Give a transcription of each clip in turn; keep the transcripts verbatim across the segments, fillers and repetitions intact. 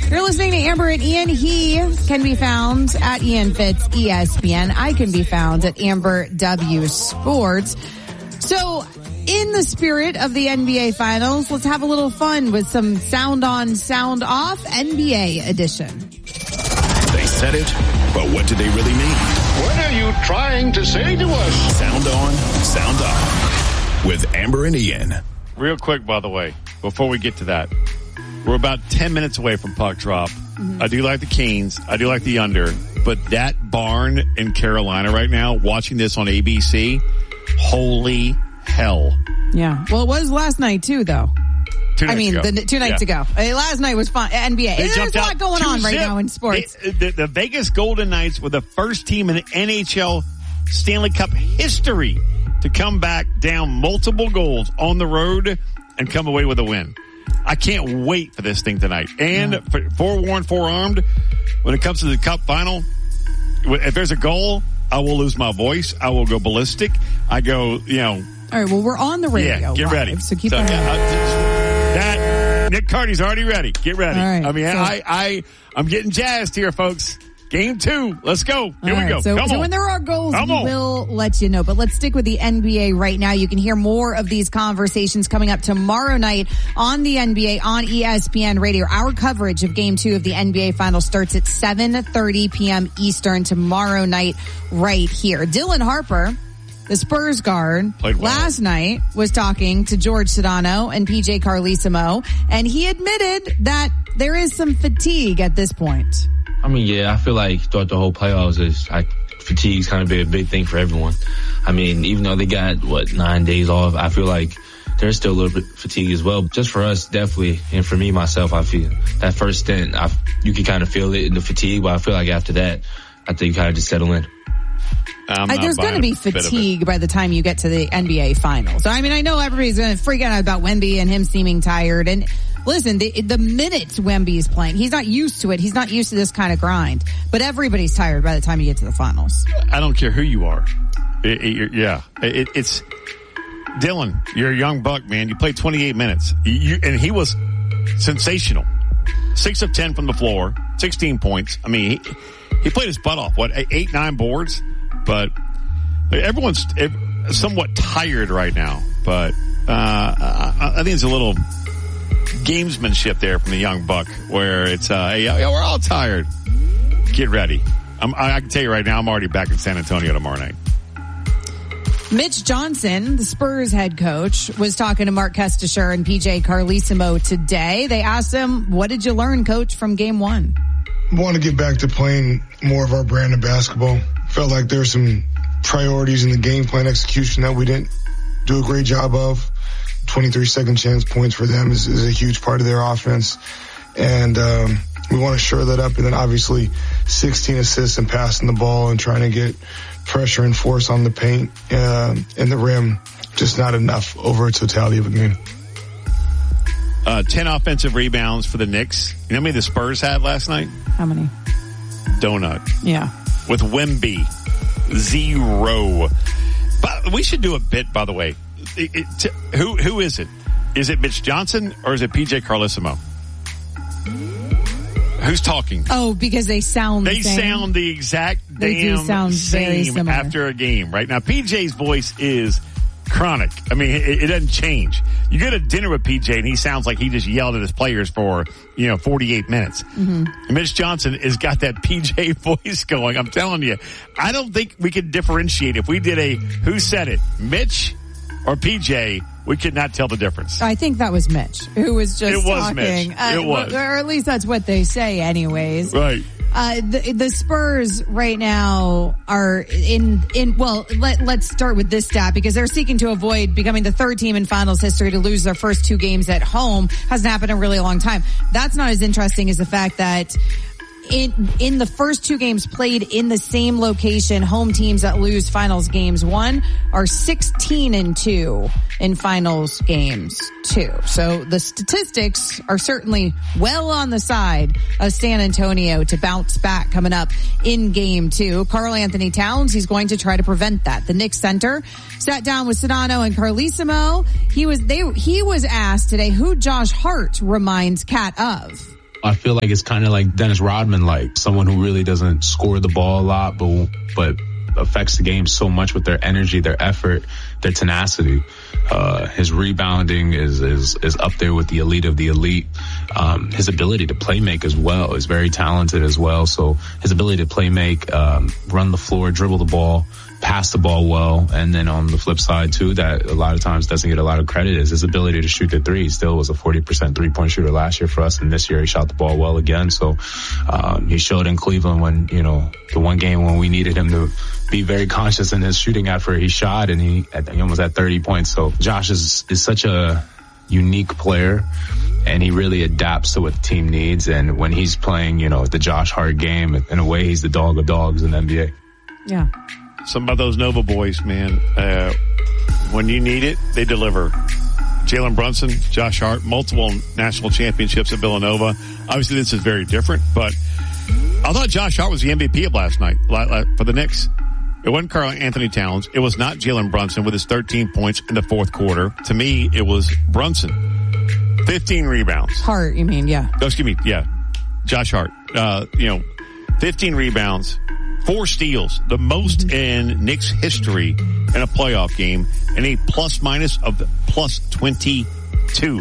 You're listening to Amber and Ian. He can be found at Ian Fitz E S P N. I can be found at Amber W Sports. So, in the spirit of the N B A Finals, let's have a little fun with some sound on, sound off N B A edition. They said it, but what did they really mean? What are you trying to say to us? Sound on, sound off with Amber and Ian. Real quick, by the way, before we get to that, we're about ten minutes away from puck drop. Mm-hmm. I do like the Canes. I do like the under. But that barn in Carolina right now, watching this on A B C, holy hell. Yeah. Well, it was last night, too, though. Two nights I mean, ago. the, two nights yeah. ago. Uh, last night was fun. N B A. There's a lot going on right zip. now in sports. They, the, the Vegas Golden Knights were the first team in N H L Stanley Cup history to come back down multiple goals on the road and come away with a win. I can't wait for this thing tonight. And yeah. for, forewarned, forearmed, when it comes to the Cup final, if there's a goal, I will lose my voice. I will go ballistic. I go, you know. All right, well, we're on the radio. Yeah, get live, ready. So keep so, an eye uh, that Nick Cardy's already ready. Get ready. All right, I mean, so, I, I, I'm getting jazzed here, folks. Game two. Let's go. Here right, we go. So, Come so on. when there are goals, Come we on. will let you know. But let's stick with the N B A right now. You can hear more of these conversations coming up tomorrow night on the N B A on E S P N Radio. Our coverage of Game two of the N B A Finals starts at seven thirty p.m. Eastern tomorrow night right here. Dylan Harper, the Spurs guard, Played well. last night was talking to George Sedano and P J Carlesimo, and he admitted that there is some fatigue at this point. I mean, yeah, I feel like throughout the whole playoffs, is I, fatigue's kind of been a big thing for everyone. I mean, even though they got, what, nine days off, I feel like there's still a little bit fatigue as well. Just for us, definitely, and for me, myself, I feel that first stint, I, you can kind of feel it in the fatigue, but I feel like after that, I think you kind of just settle in. Uh, there's going to be fatigue by the time you get to the N B A Finals. So, I mean, I know everybody's going to freak out about Wemby and him seeming tired. And listen, the, the minutes Wemby is playing, he's not used to it. He's not used to this kind of grind. But everybody's tired by the time you get to the Finals. I don't care who you are. It, it, yeah, it, it's Dylan. You're a young buck, man. You played twenty-eight minutes, you, and he was sensational. Six of ten from the floor, sixteen points. I mean, he, he played his butt off. What, eight, nine boards? But everyone's somewhat tired right now. But uh, I, I think it's a little gamesmanship there from the young buck, where it's uh, hey, yeah, we're all tired. Get ready. I'm, I can tell you right now, I'm already back in San Antonio tomorrow night. Mitch Johnson, the Spurs head coach, was talking to Mark Kestisher and P J Carlesimo today. They asked him, "What did you learn, Coach, from Game One?" I want to get back to playing more of our brand of basketball. Felt like there were some priorities in the game plan execution that we didn't do a great job of. twenty-three second chance points for them is, is a huge part of their offense. And um, we want to shore that up. And then obviously sixteen assists and passing the ball and trying to get pressure and force on the paint uh, and the rim. Just not enough over a totality of a game. Uh, ten offensive rebounds for the Knicks. You know how many the Spurs had last night? How many? Donut. Yeah. With Wemby, zero. But we should do a bit, by the way. It, it, t- who who is it? Is it Mitch Johnson or is it P J Carlesimo? Who's talking? Oh, because they sound they the same. sound the exact they damn do sound very same similar. after a game. Right now, P J's voice is chronic. I mean, it, it doesn't change. You go to dinner with P J and he sounds like he just yelled at his players for, you know, forty-eight minutes. Mm-hmm. Mitch Johnson has got that P J voice going. I'm telling you, I don't think we could differentiate if we did a who said it, Mitch or P J. We could not tell the difference. I think that was Mitch who was just it was talking. Mitch. Uh, it was. Or at least that's what they say anyways. Right. Uh, the, the Spurs right now are in, in, well, let, let's start with this stat because they're seeking to avoid becoming the third team in finals history to lose their first two games at home. Hasn't happened in a really long time. That's not as interesting as the fact that in, in the first two games played in the same location, home teams that lose finals games one are sixteen and two in finals games two. So the statistics are certainly well on the side of San Antonio to bounce back coming up in game two. Karl Anthony Towns, he's going to try to prevent that. The Knicks center sat down with Sedano and Carlesimo. He was, they, he was asked today who Josh Hart reminds Cat of. I feel like it's kind of like Dennis Rodman, like someone who really doesn't score the ball a lot, but but affects the game so much with their energy, their effort, their tenacity. Uh, his rebounding is, is, is up there with the elite of the elite. Um, his ability to play make as well is very talented as well. So his ability to play make, um, run the floor, dribble the ball, pass the ball well. And then on the flip side too, that a lot of times doesn't get a lot of credit is his ability to shoot the three. He still was a forty percent three point shooter last year for us. And this year he shot the ball well again. So, um, he showed in Cleveland when, you know, the one game when we needed him to be very conscious in his shooting effort, he shot and he, he almost had thirty points. So Josh is, is such a unique player and he really adapts to what the team needs. And when he's playing, you know, the Josh Hart game, in a way, he's the dog of dogs in the N B A. Yeah. Some of those Nova boys, man, uh, when you need it, they deliver. Jalen Brunson, Josh Hart, multiple national championships at Villanova. Obviously, this is very different, but I thought Josh Hart was the M V P of last night for the Knicks. It wasn't Karl Anthony Towns. It was not Jalen Brunson with his thirteen points in the fourth quarter. To me, it was Brunson. fifteen rebounds. Hart, you mean, yeah. Oh, excuse me, yeah. Josh Hart. Uh, you know, fifteen rebounds. Four steals, the most in Knicks history in a playoff game, and a plus minus of plus twenty-two.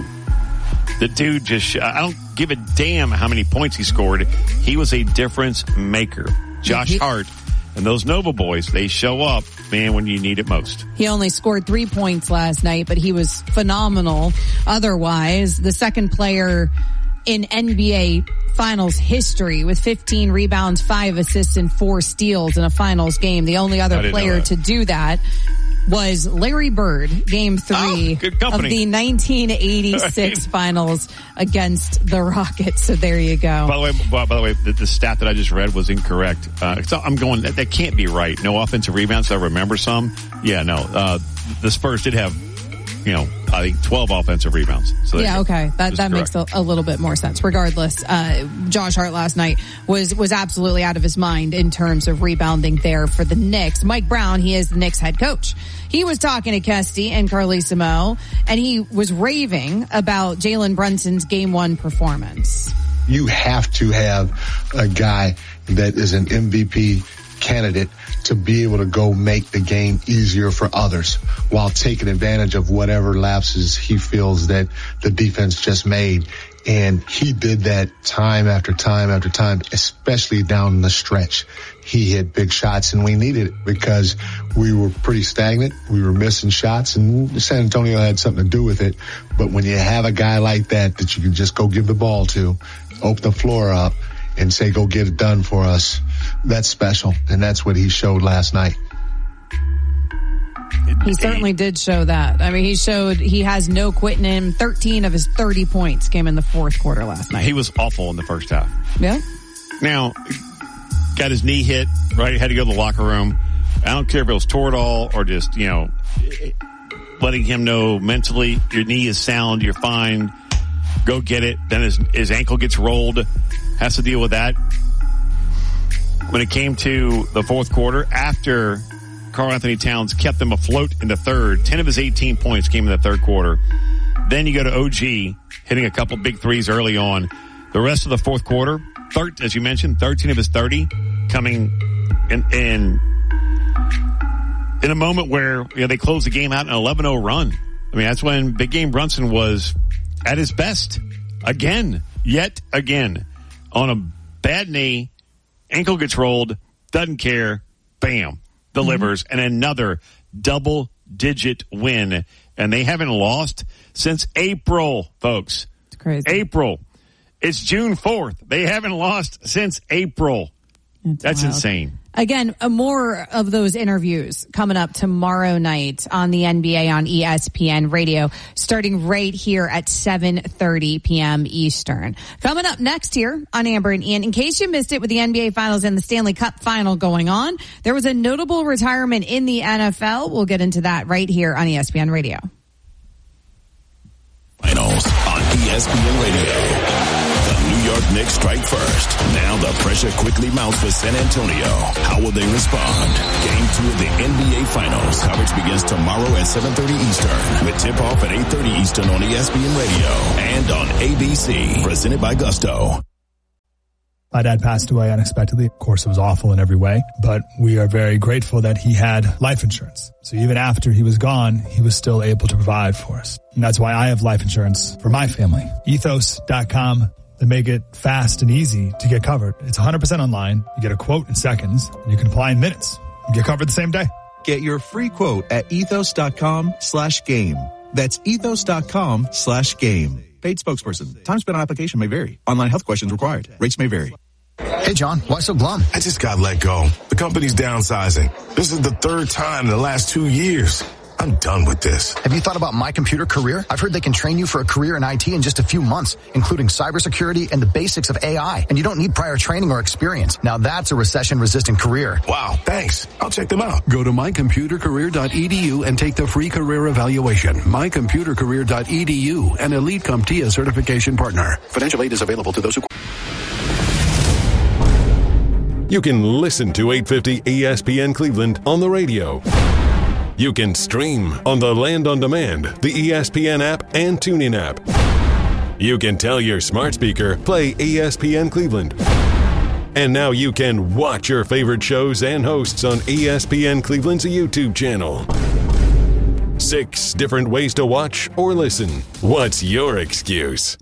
The dude just, I don't give a damn how many points he scored. He was a difference maker. Josh Hart and those Nova boys, they show up, man, when you need it most. He only scored three points last night, but he was phenomenal otherwise. The second player in N B A Finals history with fifteen rebounds, five assists, and four steals in a Finals game. The only other player to do that was Larry Bird, game three oh, of the nineteen eighty-six right. Finals against the Rockets. So there you go. By the way, by, by the way, the, the stat that I just read was incorrect. Uh, so I'm going, that, that can't be right. No offensive rebounds. I remember some. Yeah, no. Uh, the Spurs did have, you know, I think twelve offensive rebounds. So yeah, okay. That that makes a, a little bit more sense. Regardless, uh, Josh Hart last night was, was absolutely out of his mind in terms of rebounding there for the Knicks. Mike Brown, he is the Knicks head coach. He was talking to Kesty and Carlesimo, and he was raving about Jalen Brunson's game one performance. You have to have a guy that is an M V P candidate to be able to go make the game easier for others while taking advantage of whatever lapses he feels that the defense just made. And he did that time after time after time, especially down the stretch. He hit big shots and we needed it because we were pretty stagnant. We were missing shots and San Antonio had something to do with it. But when you have a guy like that that you can just go give the ball to, open the floor up and say, go get it done for us, that's special. And that's what he showed last night. He certainly did show that. I mean, he showed he has no quitting him. thirteen of his thirty points came in the fourth quarter last night. He was awful in the first half. Yeah. Now, got his knee hit, right? Had to go to the locker room. I don't care if it was Toradol or just, you know, letting him know mentally your knee is sound, you're fine, go get it. Then his, his ankle gets rolled, has to deal with that. When it came to the fourth quarter, after Karl Anthony Towns kept them afloat in the third, ten of his eighteen points came in the third quarter. Then you go to O G, hitting a couple big threes early on. The rest of the fourth quarter, thir- as you mentioned, thirteen of his thirty coming in, in, in a moment where, you know, they closed the game out in an eleven oh run. I mean, that's when Big Game Brunson was at his best. Again, yet again, on a bad knee, ankle gets rolled, doesn't care, bam, delivers, mm-hmm. and another double-digit win. And they haven't lost since April, folks. It's crazy. April. It's June fourth. They haven't lost since April. It's That's wild. Insane. Again, more of those interviews coming up tomorrow night on the N B A on E S P N Radio, starting right here at seven thirty p.m. Eastern. Coming up next here on Amber and Ian, in case you missed it with the N B A Finals and the Stanley Cup Final going on, there was a notable retirement in the N F L. We'll get into that right here on E S P N Radio. Finals on E S P N Radio. New York Knicks strike first. Now the pressure quickly mounts for San Antonio. How will they respond? Game two of the N B A Finals. Coverage begins tomorrow at seven thirty Eastern with tip-off at eight thirty Eastern on E S P N Radio and on A B C. Presented by Gusto. My dad passed away unexpectedly. Of course, it was awful in every way, but we are very grateful that he had life insurance. So even after he was gone, he was still able to provide for us. And that's why I have life insurance for my family. ethos dot com. They make it fast and easy to get covered. It's one hundred percent online. You get a quote in seconds, and you can apply in minutes. You get covered the same day. Get your free quote at ethos dot com slash game. That's ethos dot com slash game. Paid spokesperson. Time spent on application may vary. Online health questions required. Rates may vary. Hey, John, why so glum? I just got let go. The company's downsizing. This is the third time in the last two years. I'm done with this. Have you thought about My Computer Career? I've heard they can train you for a career in I T in just a few months, including cybersecurity and the basics of A I. And you don't need prior training or experience. Now that's a recession-resistant career. Wow, thanks. I'll check them out. Go to my computer career dot e d u and take the free career evaluation. my computer career dot e d u, an Elite CompTIA certification partner. Financial aid is available to those who... You can listen to eight fifty E S P N Cleveland on the radio. You can stream on the Land on Demand, the E S P N app, and TuneIn app. You can tell your smart speaker, play E S P N Cleveland. And now you can watch your favorite shows and hosts on E S P N Cleveland's YouTube channel. Six different ways to watch or listen. What's your excuse?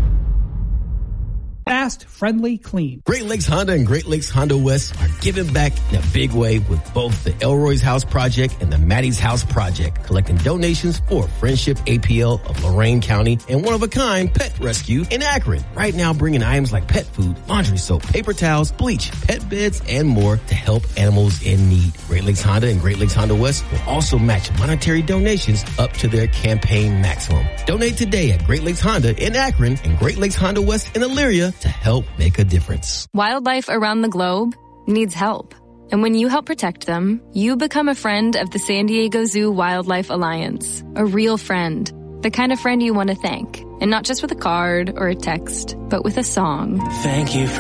Fast, friendly, clean. Great Lakes Honda and Great Lakes Honda West are giving back in a big way with both the Elroy's House Project and the Maddie's House Project, collecting donations for Friendship A P L of Lorain County and one-of-a-kind pet rescue in Akron. Right now, bringing items like pet food, laundry soap, paper towels, bleach, pet beds, and more to help animals in need. Great Lakes Honda and Great Lakes Honda West will also match monetary donations up to their campaign maximum. Donate today at Great Lakes Honda in Akron and Great Lakes Honda West in Elyria to help make a difference. Wildlife around the globe needs help. And when you help protect them, you become a friend of the San Diego Zoo Wildlife Alliance. A real friend. The kind of friend you want to thank. And not just with a card or a text, but with a song. Thank you for